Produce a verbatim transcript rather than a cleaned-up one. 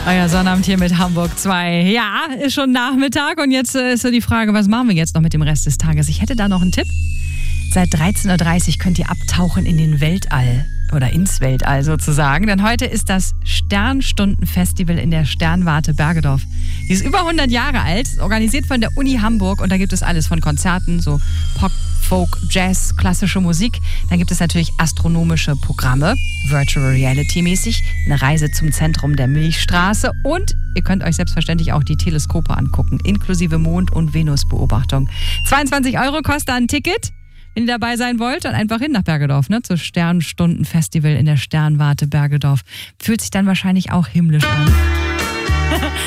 Euer Sonnabend hier mit Hamburg zwei. Ja, ist schon Nachmittag und jetzt ist so die Frage, was machen wir jetzt noch mit dem Rest des Tages? Ich hätte da noch einen Tipp. Seit dreizehn Uhr dreißig könnt ihr abtauchen in den Weltall oder ins Weltall sozusagen, denn heute ist das Sternstundenfestival in der Sternwarte Bergedorf. Die ist über hundert Jahre alt, organisiert von der Uni Hamburg und da gibt es alles von Konzerten, so Pop, Folk, Jazz, klassische Musik. Dann gibt es natürlich astronomische Programme, Virtual Reality mäßig, eine Reise zum Zentrum der Milchstraße und ihr könnt euch selbstverständlich auch die Teleskope angucken, inklusive Mond- und Venusbeobachtung. zweiundzwanzig Euro kostet ein Ticket. Wenn ihr dabei sein wollt, dann einfach hin nach Bergedorf, ne? Zur Sternstundenfestival in der Sternwarte Bergedorf. Fühlt sich dann wahrscheinlich auch himmlisch an.